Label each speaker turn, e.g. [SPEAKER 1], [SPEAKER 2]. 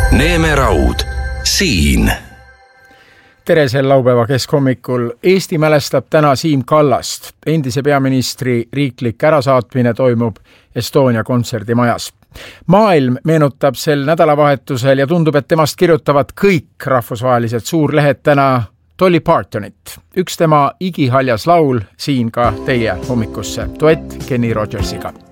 [SPEAKER 1] Neeme Raud, siin.
[SPEAKER 2] Tere sel laupäeva keskhommikul. Eesti mälestab täna Siim Kallast. Endise peaministri riiklik ärasaatmine toimub Estonia kontserdimajas. Maailm meenutab sel nädalavahetusel ja tundub, et temast kirjutavad kõik rahvusvahelised suurlehed täna Dolly Partonit. Üks tema igihaljas laul siin ka teie hommikusse. Duett Kenny Rogersiga.